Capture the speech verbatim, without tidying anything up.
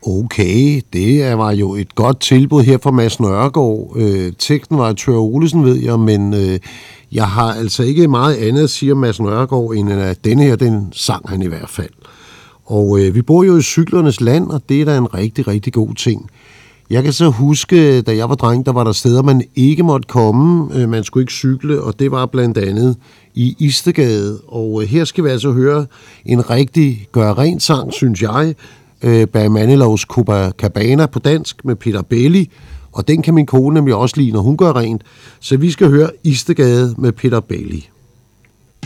Okay, det var jo et godt tilbud her fra Mads Nørgaard. Øh, teksten var Thøger Olesen, ved jeg, men øh, jeg har altså ikke meget andet at sige om Mads Nørgaard, end at denne her, den sang han i hvert fald. Og øh, vi bor jo i cyklernes land, og det er da en rigtig, rigtig god ting. Jeg kan så huske, da jeg var dreng, der var der steder, man ikke måtte komme. Øh, man skulle ikke cykle, og det var blandt andet i Istedgade. Og øh, her skal vi altså høre en rigtig gør-rent sang, synes jeg, Barry Manilows Copacabana på dansk med Peter Belli, og den kan min kone nemlig også lide, når hun gør rent. Så vi skal høre Istedgade med Peter Belli.